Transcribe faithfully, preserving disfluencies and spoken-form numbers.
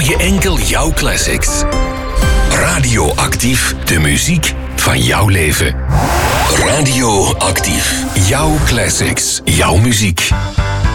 je enkel jouw classics. Radioactief, de muziek van jouw leven. Radioactief, jouw classics, jouw muziek.